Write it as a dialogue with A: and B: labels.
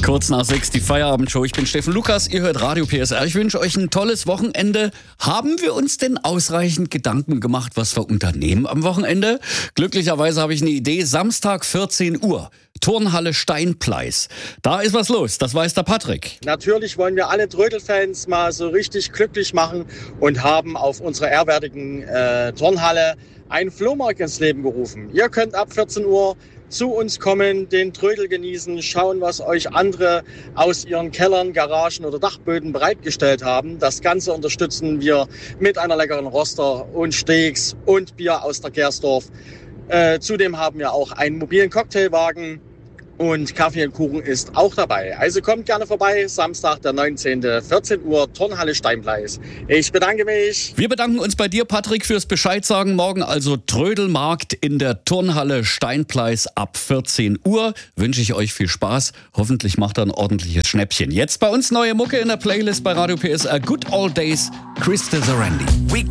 A: Kurz nach 6 die Feierabendshow. Ich bin Steffen Lukas, ihr hört Radio PSR. Ich wünsche euch ein tolles Wochenende. Haben wir uns denn ausreichend Gedanken gemacht, was wir unternehmen am Wochenende? Glücklicherweise habe ich eine Idee. Samstag 14 Uhr, Turnhalle Steinpleis. Da ist was los, das weiß der Patrick.
B: Natürlich wollen wir alle Trödelfans mal so richtig glücklich machen und haben auf unserer ehrwürdigen Turnhalle einen Flohmarkt ins Leben gerufen. Ihr könnt ab 14 Uhr zu uns kommen, den Trödel genießen, schauen, was euch andere aus ihren Kellern, Garagen oder Dachböden bereitgestellt haben. Das Ganze unterstützen wir mit einer leckeren Roster und Steaks und Bier aus der Gersdorf. Zudem haben wir auch einen mobilen Cocktailwagen und Kaffee und Kuchen ist auch dabei. Also kommt gerne vorbei, Samstag, der 19. 14 Uhr, Turnhalle Steinpleis. Ich bedanke mich.
A: Wir bedanken uns bei dir, Patrick, fürs Bescheid sagen. Morgen also Trödelmarkt in der Turnhalle Steinpleis ab 14 Uhr. Wünsche ich euch viel Spaß. Hoffentlich macht ihr ein ordentliches Schnäppchen. Jetzt bei uns neue Mucke in der Playlist bei Radio PSR. Good Old Days, Chris Deserandi.